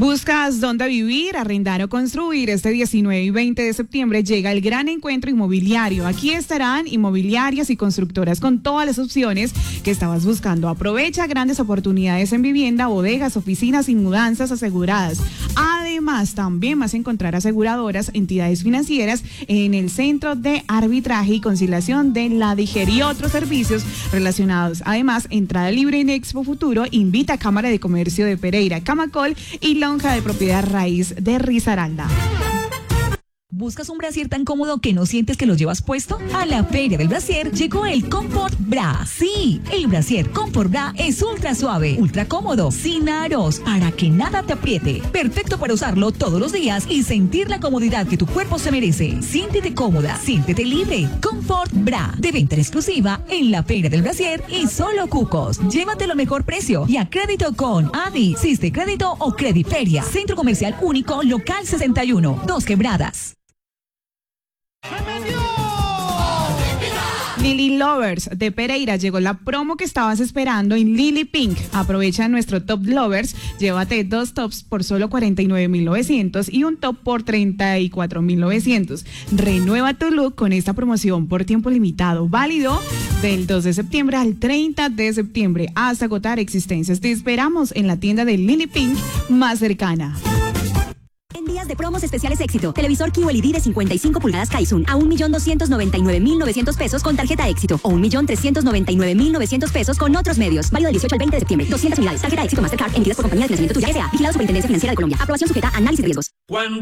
¿Buscas dónde vivir, arrendar o construir? Este 19 y 20 de septiembre llega el gran encuentro inmobiliario. Aquí estarán inmobiliarias y constructoras con todas las opciones que estabas buscando. Aprovecha grandes oportunidades en vivienda, bodegas, oficinas y mudanzas aseguradas. Además, también vas a encontrar aseguradoras, entidades financieras en el Centro de Arbitraje y Conciliación de la DIGER y otros servicios relacionados. Además, entrada libre en Expo Futuro, invita a Cámara de Comercio de Pereira, Camacol y Lonja de Propiedad Raíz de Risaralda. ¿Buscas un brasier tan cómodo que no sientes que lo llevas puesto? A la Feria del Brasier llegó el Comfort Bra. Sí, el brasier Comfort Bra es ultra suave, ultra cómodo, sin aros, para que nada te apriete. Perfecto para usarlo todos los días y sentir la comodidad que tu cuerpo se merece. Siéntete cómoda, siéntete libre. Comfort Bra, de venta exclusiva en la Feria del Brasier y solo Cucos. Llévatelo a mejor precio y a crédito con Adi, Siste Crédito o Crediferia. Centro Comercial Único, Local 61, Dos Quebradas. Lily Lovers de Pereira, llegó la promo que estabas esperando en Lily Pink. Aprovecha nuestro Top Lovers, llévate 2 tops por solo 49,900 y un top por 34,900. Renueva tu look con esta promoción por tiempo limitado, válido del 2 de septiembre al 30 de septiembre hasta agotar existencias. Te esperamos en la tienda de Lily Pink más cercana. En días de promos especiales éxito, televisor QLED de 55 pulgadas Kaisun a 1,299,900 pesos con tarjeta éxito o 1,399,900 pesos con otros medios. Válido del 18 al 20 de septiembre. 200 unidades. Tarjeta éxito Mastercard emitidas por compañía de financiamiento tuya S.A. Vigilado Superintendencia Financiera de Colombia. Aprobación sujeta a análisis de riesgos.